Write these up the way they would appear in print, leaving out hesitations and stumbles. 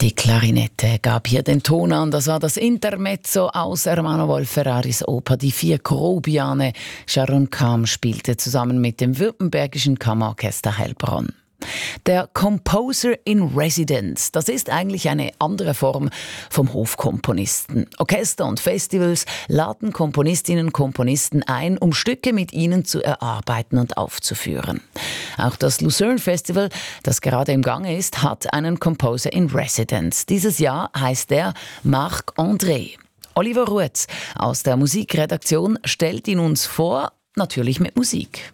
Die Klarinette gab hier den Ton an. Das war das Intermezzo aus Ermanno Wolf-Ferraris Oper «Die vier Grobiane». Sharon Kam spielte zusammen mit dem württembergischen Kammerorchester Heilbronn. Der Composer in Residence, das ist eigentlich eine andere Form vom Hofkomponisten. Orchester und Festivals laden Komponistinnen und Komponisten ein, um Stücke mit ihnen zu erarbeiten und aufzuführen. Auch das Lucerne Festival, das gerade im Gange ist, hat einen Composer in Residence. Dieses Jahr heißt er Marc André. Oliver Ruetz aus der Musikredaktion stellt ihn uns vor, natürlich mit Musik.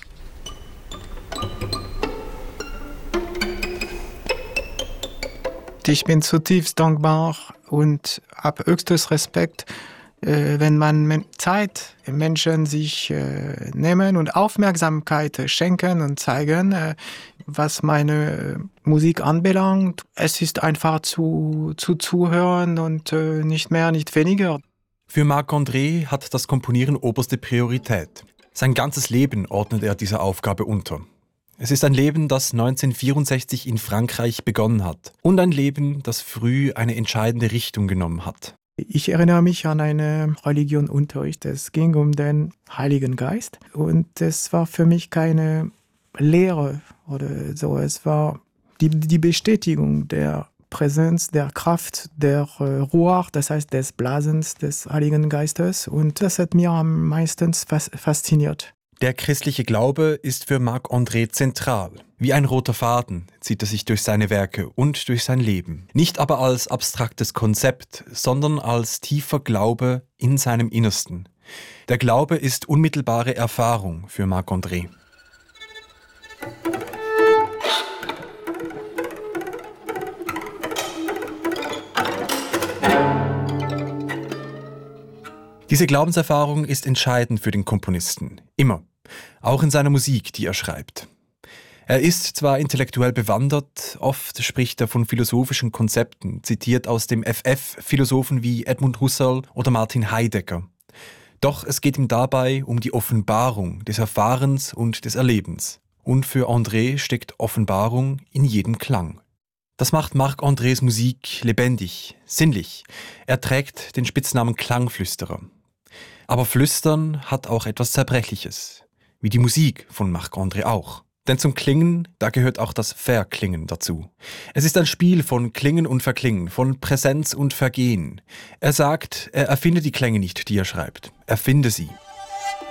Ich bin zutiefst dankbar und habe höchstes Respekt, wenn man Zeit Menschen sich nehmen und Aufmerksamkeit schenken und zeigen, was meine Musik anbelangt. Es ist einfach zu zuhören und nicht mehr, nicht weniger. Für Marc André hat das Komponieren oberste Priorität. Sein ganzes Leben ordnet er dieser Aufgabe unter. Es ist ein Leben, das 1964 in Frankreich begonnen hat. Und ein Leben, das früh eine entscheidende Richtung genommen hat. Ich erinnere mich an einen Religionsunterricht. Es ging um den Heiligen Geist. Und es war für mich keine Lehre oder so. Es war die Bestätigung der Präsenz, der Kraft, der Ruach, das heißt des Blasens des Heiligen Geistes. Und das hat mir am meisten fasziniert. Der christliche Glaube ist für Marc André zentral. Wie ein roter Faden zieht er sich durch seine Werke und durch sein Leben. Nicht aber als abstraktes Konzept, sondern als tiefer Glaube in seinem Innersten. Der Glaube ist unmittelbare Erfahrung für Marc André. Diese Glaubenserfahrung ist entscheidend für den Komponisten. Immer. Auch in seiner Musik, die er schreibt. Er ist zwar intellektuell bewandert, oft spricht er von philosophischen Konzepten, zitiert aus dem FF Philosophen wie Edmund Husserl oder Martin Heidegger. Doch es geht ihm dabei um die Offenbarung des Erfahrens und des Erlebens. Und für André steckt Offenbarung in jedem Klang. Das macht Marc Andrés Musik lebendig, sinnlich. Er trägt den Spitznamen Klangflüsterer. Aber Flüstern hat auch etwas Zerbrechliches, wie die Musik von Marc André auch. Denn zum Klingen, da gehört auch das Verklingen dazu. Es ist ein Spiel von Klingen und Verklingen, von Präsenz und Vergehen. Er sagt, er erfinde die Klänge nicht, die er schreibt. Er finde sie.